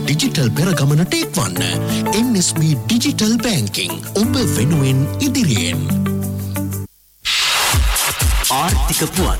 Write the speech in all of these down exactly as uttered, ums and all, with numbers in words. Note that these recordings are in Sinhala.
ඩිජිටල් පෙරගමනට එක්වන්න. එන් එස් බී ඩිජිටල් බැංකිං ඔබ වෙනුවෙන් ඉදිරියෙන්. ආර්ථික පුවත්.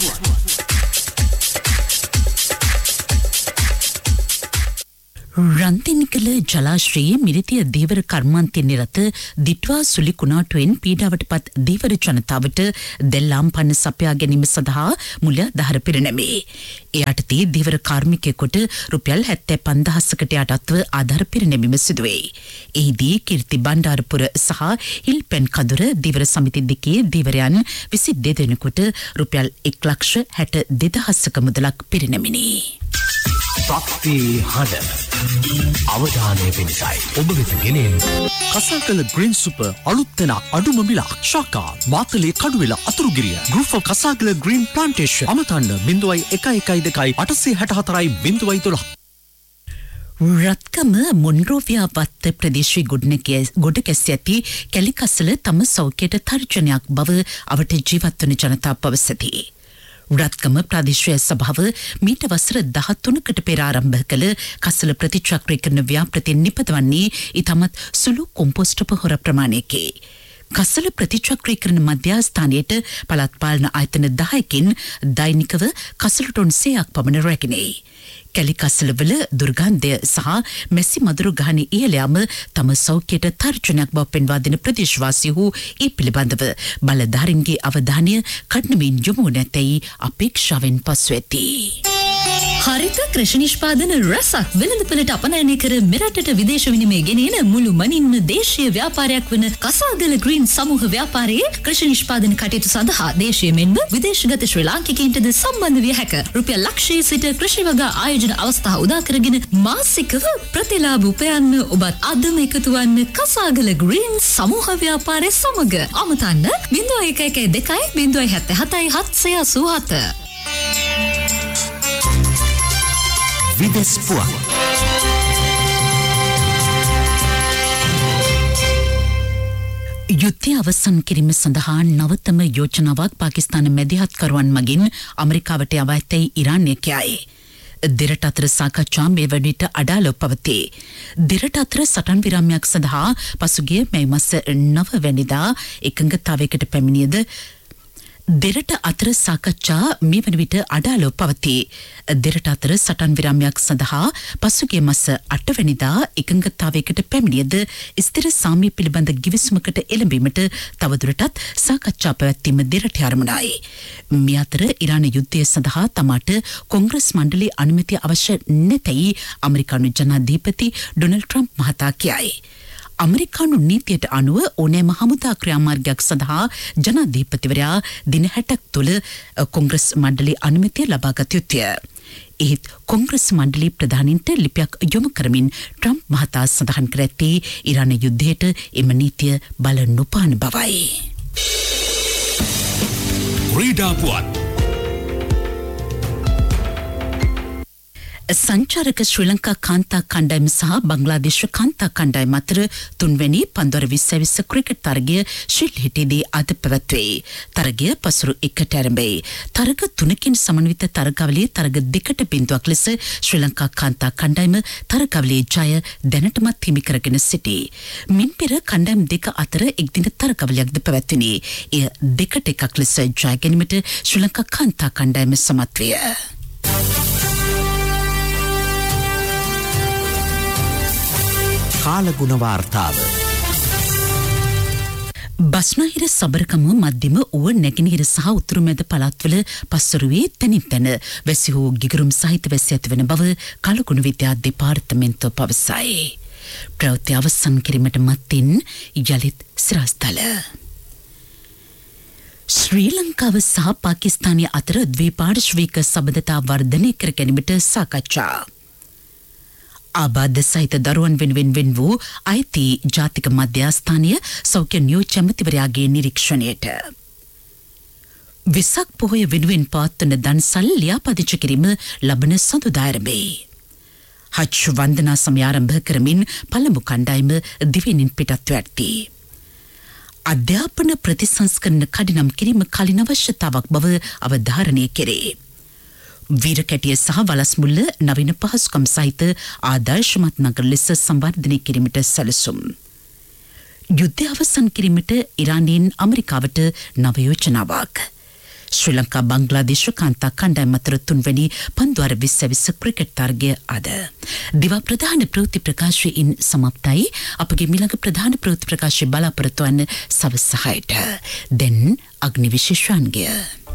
රන්තිනිකල ජලාශයේ මිරිතිය දීවර කර්මාන්තය නිරත දිට්වා සුලි කුණාටුවෙන් පීඩාවට පත් දීවර ජනතාවට දෙල්ලාම් පන්න සපයා ගැනීම සඳහා මුල දහර පිරිනැමේ. එයටතේ දීවර කාර්මිකයෙකුට රුපියල් හැත්තෑ පන්දහසකට යටත්ව ආධාර පිරිනැමීම සිදුවේ. එහිදී කීර්ති බණ්ඩාරපුර සහ හිල්පෙන් කඳුර දීවර සමිති දෙකේ දීවරයන් විසි දෙදෙනෙකුට රුපියල් එක් ලක්ෂ හැට දෙදහසක මුදලක් පිරිනැමිනි. ශක්ති හඬ අවධානය පිණිසයි ඔබ වෙත ගෙනෙන කසාකල ග්‍රීන් සුපර් අලුත් තැන අඩුම මිලක් ශාකා Matale Kaduwela Athurugiriya group of කසාකල green plantation අමතන්න බිංදුවයි එකයි එකයි දෙකයි අටසිය හැට හතරයි බිංදුවයි දොළහ. රත්කම මොන්රෝවියා වත්ත ප්‍රදේශයේ ගොඩ කැසී ඇති කැලිකස්සල තම සෞඛ්‍යයට තර්ජනයක් බව අවට ජීවත් වන ජනතාව පවසති. රත්කම ප්‍රාදේශීය සභාව මීට වසර දහතුනකට පෙර ආරම්භ කළ කසල ප්‍රතිචක්‍රීකරණ ව්‍යාපෘතියෙන් නිපදවන්නේ ඉතාමත් සුළු කොම්පෝස්ට් පොහොර ප්‍රමාණයකි. කසල ප්‍රතිචක්‍රීකරණ මධ්‍යස්ථානයට පළාත් පාලන ආයතන දහයකින් දෛනිකව කසල ටොන් සීයක් පමණ රැගෙනේ. කැලිකස්සලවල දුර්ගන්ධය සහ මැසි මදුරු ගහන ඉහළ යාම තම සෞඛ්‍යයට තර්ජනයක් බව පෙන්වා දෙන ප්‍රදේශවාසීහු ඒ පිළිබඳව බලධාරීන්ගේ අවධානය කඩනමින් යොමු නැතැයි අපේක්ෂාවෙන් පසු ඇති. හරිත කෘෂි නිෂ්පාදන රසක් වෙළඳපළට අපනයනය කර මෙරටට විදේශ විනිමය ගෙනෙන මුළු මනින්ම දේශීය ව්‍යාපාරයක් වන කසාගල ග්‍රීන් සමූහ ව්‍යාපාරයේ කෘෂි නිෂ්පාදන කටයුතු සඳහා දේශීය මෙන්ම විදේශගත ශ්‍රී ලාංකිකයින්ටද සම්බන්ධ විය හැක. රුපියල් ලක්ෂයේ සිට කෘෂි වගා ආයෝජන අවස්ථා උදා කරගෙන මාසිකව ප්‍රතිලාභ උපයන්න ඔබත් අදම එකතු වන්න කසාගල ග්‍රීන් සමූහ ව්‍යාපාරය සමග. අමතන්න බිංදුව එක එක දෙකයි බිංදුව හැත්තෑ හතයි හත්සිය අසූ හත. විදෙස් පුවත්. යුද්ධය අවසන් කිරීම සඳහා නවතම යෝජනාවක් පාකිස්තාන මැදිහත්කරුවන් මගින් ඇමරිකාවට යවා ඇතැයි ඉරානය කියයි. දෙරට අතර සාකච්ඡා මේ වන විට අඩාලව පවතී. දෙරට අතර සටන් විරාමයක් සඳහා පසුගිය මැයි මාස නව වැනිදා එකඟතාවයකට පැමිණියද දෙරට අතර සාකච්ඡා මේ වන විට අඩාලව පවතී. දෙරට අතර සටන් විරාමයක් සඳහා පසුගිය මාස අට වැනිදා එකඟතාවයකට පැමිණියද ස්ථිර සාමය පිළිබඳ ගිවිසුමකට එළඹීමට තවදුරටත් සාකච්ඡා පැවැත්වීම දෙරට අරමුණයි. මේ අතර ඉරාන යුද්ධය සඳහා තමාට කොංග්‍රස් මණ්ඩලයේ අනුමැතිය අවශ්‍ය නැතැයි ඇමරිකානු ජනාධිපති ඩොනල්ඩ් ට්‍රම්ප් මහතා කියයි. ඇමරිකානු නීතියට අනුව ඕනෑම හමුදා ක්‍රියාමාර්ගයක් සඳහා ජනාධිපතිවරයා දින හැටක් තුළ කොංග්‍රස් මණ්ඩලයේ අනුමැතිය ලබාගත යුතුය. එහෙත් කොංග්‍රස් මණ්ඩලයේ ප්‍රධානීන්ට ලිපියක් යොමු කරමින් ට්‍රම්ප් මහතා සඳහන් කර ඇත්තේ ඉරාන යුද්ධයට එම නීතිය බල නොපාන බවයි. ක්‍රීඩා පුවත්. සංචාරක ශ්‍රී ලංකා කාන්තා කණ්ඩායම සහ බංග්ලාදේශ කාන්තා කණ්ඩායම අතර තුන්වැනි පන්දොර විස්සවිස්ස ක්‍රිකට් තරගය ශ්‍රීලංකාවේදී අද පැවැත්වේ. තරගය පසුරු එකට ආරම්භයි. තරග තුනකින් සමන්විත තරගාවලියේ තරග දෙකට බිඳුවක් ලෙස ශ්‍රී ලංකා කාන්තා කණ්ඩායම තරගාවලියේ ජය දැනටමත් හිමි කරගෙන සිටී. මින් පෙර කණ්ඩායම් දෙක අතර එක්දින තරගාවලියක්ද පැවැත්විනි. එය දෙකට එකක් ලෙස ජය ගැනීමට ශ්‍රී ලංකා කාන්තා කණ්ඩායම සමත් විය. කාලගුණ වාර්තාව. බස්නාහිර සබරකමුව මධ්‍යම ඌව නැගෙනහිර සහ උතුරු මැද පළාත්වල පස්වරුවේ තැනින් තැන වැසි හෝ ගිගුරුම් සහිත වැසි ඇතිවන බව කාලගුණ විද්‍යා දෙපාර්තමේන්තුව පවසයි. ප්‍රවෘත්ති අවසන් කිරීමට මත්තෙන් යලිත් සිරස්තල. ශ්‍රී ලංකාව සහ පාකිස්තානය අතර ද්විපාර්ශ්වික සබඳතා වර්ධනය කර ගැනීමට සාකච්ඡා. ආබාධ සහිත දරුවන් වෙනුවෙන් වෙන් වූ අයිති ජාතික මධ්‍යස්ථානය සෞඛ්‍ය නියෝජ්‍ය ඇමතිවරයාගේ නිරීක්ෂණයට. වෙසක් පොහොය වෙනුවෙන් පවත්වන දන්සල් ලියාපදිංචි කිරීම ලබන සඳුදා ආරම්භයි. හජ් වන්දනා සමය ආරම්භ කරමින් පළමු කණ්ඩායම දිවයිනින් පිටත්ව ඇත්තේ. අධ්‍යාපන ප්‍රතිසංස්කරණ කඩිනම් කිරීම කලින් අවශ්‍යතාවක් බව අවධාරණය කෙරේ. වීරකැටිය සහ වලස්මුල්ල නවීන පහසුකම් සහිත ආදර්ශමත් නගර ලෙස සංවර්ධනය කිරීමට සැලසුම්. යුද්ධය අවසන් කිරීමට ඉරානයෙන් ඇමරිකාවට නව යෝජනාවක්. ශ්‍රී ලංකා බංග්ලාදේශ කාන්තා කණ්ඩායම් අතර තුන්වැනි පන්දුවර විස්සවිස්ස ක්‍රිකට් තරගය අද. දිවා ප්‍රධාන ප්‍රවෘත්ති ප්‍රකාශයෙන් සමප්තයි. අපගේ මිළඟ ප්‍රධාන ප්‍රවෘත්ති ප්‍රකාශය බලාපොරොත්තු වන්න සවස් හයට. දැන් අග්නි විශේෂාන්ගය.